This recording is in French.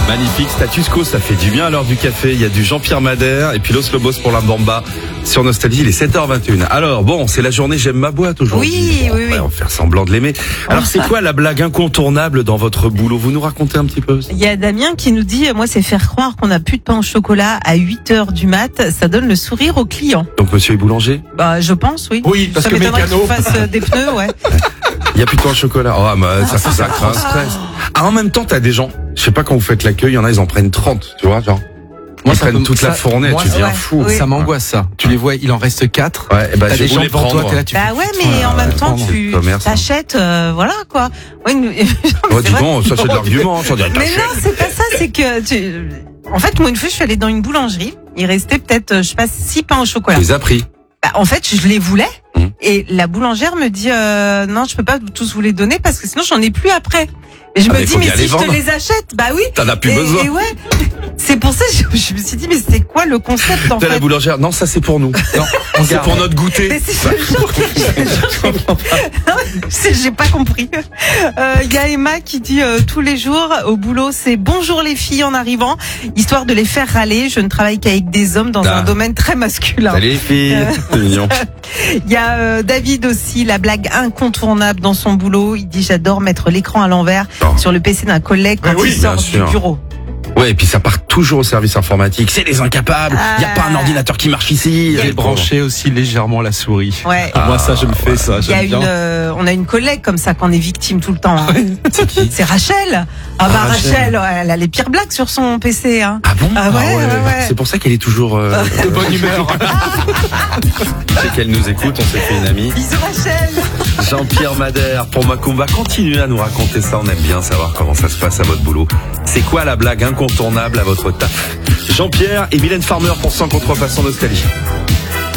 Magnifique, status quo, ça fait du bien à l'heure du café. Il y a du Jean-Pierre Madère et puis Los Lobos pour la Bamba. Sur Nostalgie, il est 7h21. Alors bon, c'est la journée J'aime ma boîte aujourd'hui. Oui. On va faire semblant de l'aimer. Alors c'est quoi la blague incontournable dans votre boulot? Vous nous racontez un petit peu? Il y a Damien qui nous dit, moi c'est faire croire qu'on n'a plus de pain au chocolat à 8h du mat, ça donne le sourire aux clients. Donc monsieur est boulanger? Bah je pense, oui. Oui, parce ça que m'étonnerait mécano. qu'il fasse des pneus, ouais. Il y a plus de pain au chocolat. Oh, bah, ça crée un stress. Ah, en même temps, t'as des gens, je sais pas quand vous faites l'accueil, il y en a, ils en prennent 30, tu vois, genre. Ils prennent toute la fournée, tu deviens fou. Oui. Ça m'angoisse, ça. Tu les vois, il en reste 4. Ouais, bah, T'as j'ai des gens voulu devant toi, prendre. t'es là, tu Bah fais, ouais, putain, mais en même temps, prendre. tu Commerce, hein. t'achètes, voilà quoi. Ouais, Oh, dis donc, ça c'est de l'argument, ça dirait mais non, c'est pas ça, c'est que en fait, moi une fois, je suis allée dans une boulangerie, il restait peut-être, je sais pas, 6 pains au chocolat. Tu les as pris. Bah, en fait, je les voulais et la boulangère me dit non, je peux pas tous vous les donner parce que sinon j'en ai plus après. Et je Ah, me mais dis faut mais bien si les je te vendre. les achète, bah oui. T'en as plus besoin. Et ouais, c'est pour ça que je me suis dit mais c'est quoi le concept en T'as la fait? boulangère. Non, ça c'est pour nous. Non, c'est pour notre goûter. Mais j'ai pas compris. Il y a Emma qui dit tous les jours au boulot, c'est bonjour les filles en arrivant, histoire de les faire râler. Je ne travaille qu'avec des hommes dans un domaine très masculin. Salut les filles. C'est mignon. Il y a David aussi, la blague incontournable dans son boulot. Il dit j'adore mettre l'écran à l'envers sur le PC d'un collègue quand Oui, il sort bien du sûr. bureau. Ouais, et puis ça part toujours au service informatique. C'est les incapables. Il y a pas un ordinateur qui marche ici. J'ai branché aussi légèrement la souris. Ouais. Moi, ça, je me fais ça. Il y a J'aime bien. on a une collègue comme ça qu'on est victime tout le temps. Hein. C'est qui? C'est Rachel. Ah bah Rachel, ouais, elle a les pires blagues sur son PC. Hein. Ah bon? Ah ouais. C'est pour ça qu'elle est toujours De bonne humeur. c'est qu'elle nous écoute, on s'est fait une amie. Bisous Rachel. Jean-Pierre Madère pour Macumba, continuez à nous raconter ça, on aime bien savoir comment ça se passe à votre boulot. C'est quoi la blague incontournable à votre taf? Jean-Pierre et Mylène Farmer pour 100 contrefaçons Nostalgie.